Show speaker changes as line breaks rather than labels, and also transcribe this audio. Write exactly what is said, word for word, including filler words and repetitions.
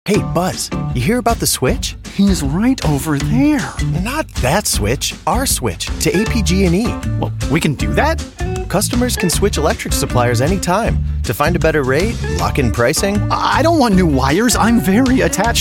Hey, Buzz, you hear about the switch?
He's right over there.
Not that switch, our switch to A P G and E.
Well, we can do that?
Customers can switch electric suppliers anytime to find a better rate, lock in pricing.
I don't want new wires. I'm very attached